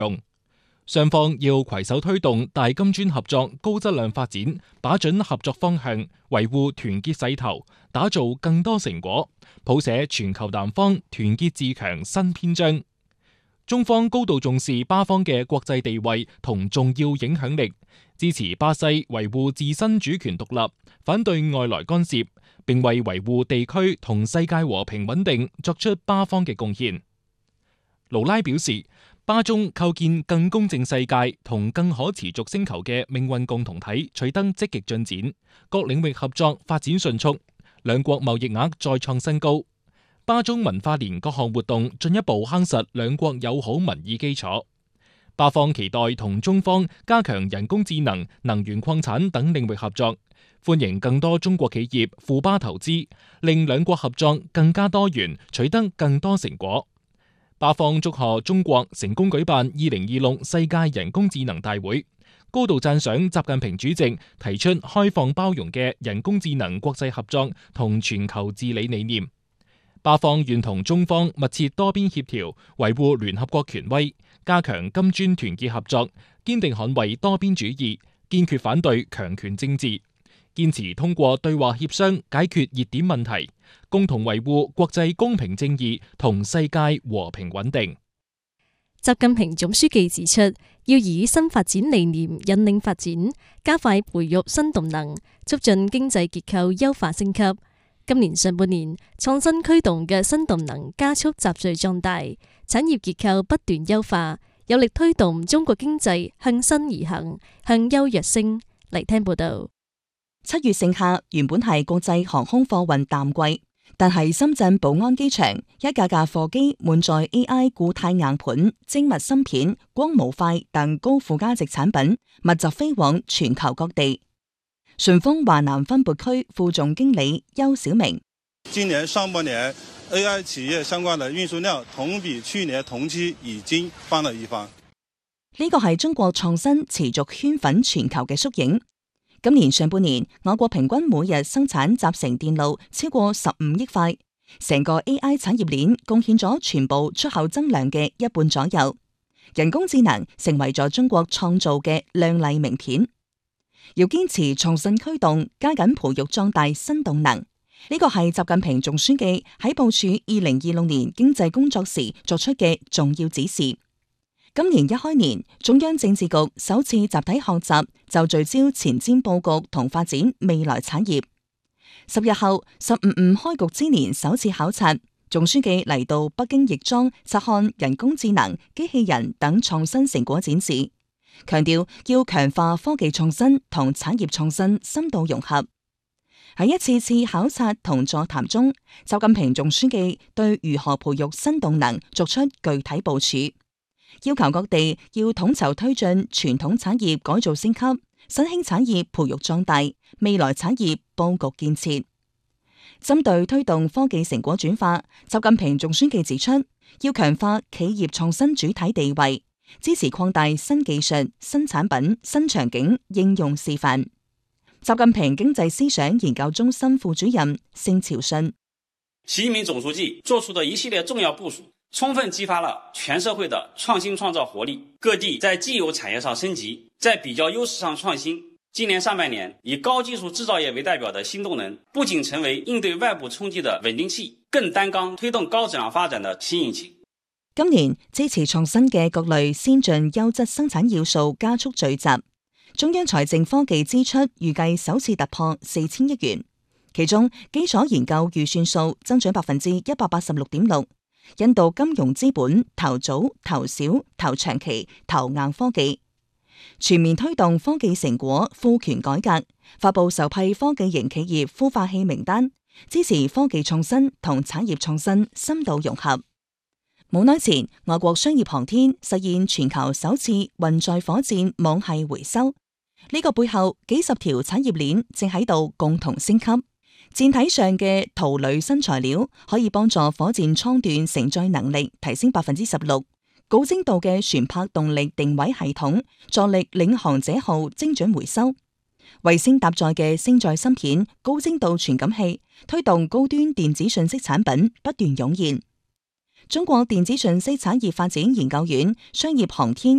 用。雙方要攜手推動大金磚合作高質量發展，把準合作方向，維護團結勢頭，打造更多成果，譜寫全球南方團結自強新篇章。中方高度重視巴方嘅國際地位同重要影響力，支持巴西維護自身主權獨立，反對外來干涉，並為維護地區同世界和平穩定作出巴方嘅貢獻。盧拉表示，巴中構建更公正世界同更可持續星球嘅命運共同體取得積極進展，各領域合作發展迅速，兩國貿易額再創新高。巴中文化年各項活動進一步夯實兩國友好民意基礎。巴方期待同中方加強人工智能、能源礦產等領域合作，歡迎更多中國企業赴巴投資，令兩國合作更加多元，取得更多成果。巴方祝賀中國成功舉辦2026世界人工智能大會，高度讚賞習近平主席提出開放包容嘅人工智能國際合作同全球治理理念。巴方願同中方密切多邊協調，維護聯合國權威，加強金磚團結合作，堅定捍衛多邊主義，堅決反對強權政治，堅持通過對話協商解決熱點問題，共同維護國際公平正義同世界和平穩定。 習近平總書記指出，要以新發展理念引領發展，加快培育新動能，促進經濟結構優化升級。今年上半年，創新驅動嘅新動能加速集聚壯大，產業結構不斷優化，有力推動中國經濟向新而行，向優躍升。嚟聽報道。 7月盛夏原本係國際航空貨運淡季，但係深圳寶安機場一架架貨機滿載 AI 固態硬盤、精密芯片、光模塊等高附加值產品，密集飛往全球各地。順豐華南分撥區副總經理邱小明： 今年上半年 AI 企業相關的運輸量同比去年同期已經翻了一番。 呢個係中國創新持續圈粉全球嘅縮影。今年上半年，我國平均每日生產集成電路超過15億塊，成個 AI 產業鏈貢獻咗全部出口增量嘅一半左右。人工智能成為咗中國創造嘅亮麗名片。要堅持創新驅動，加緊培育壯大新動能，呢個係習近平總書記喺部署2026年經濟工作時作出嘅重要指示。今年一開年，中央政治局首次集體學習，就聚焦前瞻佈局同發展未來產業。10日後，15開局之年首次考察，總書記嚟到北京亦莊察看人工智能、機器人等創新成果展示，強調要強化科技創新同產業創新深度融合。喺一次次考察同座談中，習近平總書記對如何培育新動能作出具體部署，要求各地要統籌推進傳統產業改造升級、新興產業培育壯大、未來產業佈局建設。針對推動科技成果轉化，習近平總書記指出，要強化企業創新主體地位，支持擴大新技術、新產品、新場景應用示範。習近平經濟思想研究中心副主任盛朝信： 習近平總書記作出的一系列重要部署，充分激發了全社會的創新創造活力，各地在既有產業上升級，在比較優勢上創新。今年上半年，以高技術製造業為代表的新動能，不僅成為應對外部衝擊的穩定器，更擔綱推動高質量發展的新引擎。 今年支持創新嘅各類先進優質生產要素加速聚集，中央財政科技支出預計首次突破4000億元，其中基礎研究預算數增長186.6%，引導金融資本投早、投小、投長期、投硬科技，全面推動科技成果賦權改革，發佈首批科技型企業孵化器名單，支持科技創新同產業創新深度融合。冇耐前，我國商業航天實現全球首次運載火箭網繫回收，呢個背後幾十條產業鏈正喺度共同升級。艦體上嘅鋁鋁新材料可以幫助火箭艙段承載能力提升16%，高精度嘅船舶動力定位系統助力領航者號精準回收。衛星搭載嘅星載芯片、高精度傳感器，推動高端電子信息產品不斷湧現。中國電子信息產業發展研究院商業航天